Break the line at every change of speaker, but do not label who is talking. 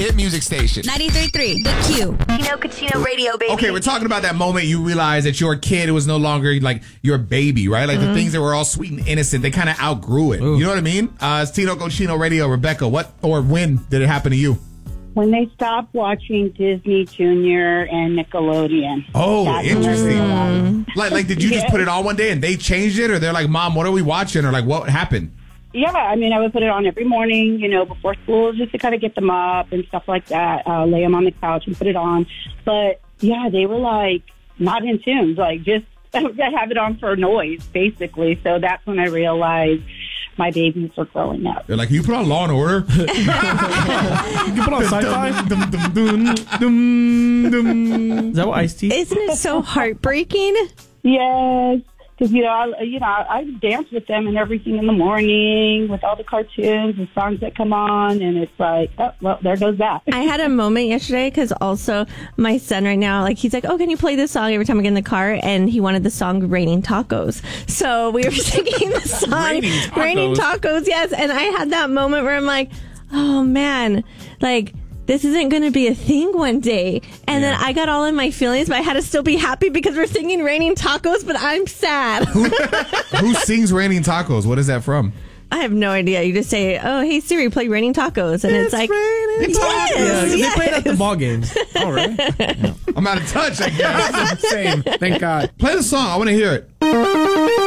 hit music station.
93.3, The Q.
Cucino Radio, baby.
Okay, we're talking about that moment you realize that your kid was no longer like your baby, right? Like the things that were all sweet and innocent, they kind of outgrew it. You know what I mean? It's Tino Cochino Radio. Rebecca, what or when did it happen to you?
When they stopped watching Disney Junior and Nickelodeon.
Oh,
That's
interesting. Like, did you just put it on one day and they changed it? Or they're like, Mom, what are we watching? Or like, what happened?
Yeah, I mean, I would put it on every morning, before school, just to kind of get them up and stuff like that. Lay them on the couch and put it on. But, yeah, they were, like, not in tune. Like, just have it on for noise, basically. So that's when I realized my babies were growing up.
They're like, can you put on Law and Order?
You can put on Sci-Fi? Is that what Ice-T?
Isn't it so heartbreaking?
Yes. Because, I dance with them and everything in the morning with all the cartoons and songs that come on. And it's like, oh, well, there goes that.
I had a moment yesterday because also my son right now, like, he's like, oh, can you play this song every time I get in the car? And he wanted the song Raining Tacos. So we were singing the song Raining Tacos, yes. And I had that moment where I'm like, oh, man, like, this isn't going to be a thing one day. And then I got all in my feelings, but I had to still be happy because we're singing Raining Tacos, but I'm sad.
Who sings Raining Tacos? What is that from?
I have no idea. You just say, oh, hey, Siri, play Raining Tacos. And it's like,
Raining Tacos. They play it at the ball games. All right.
I'm out of touch, I guess.
Same. Thank God.
Play the song. I want to hear it.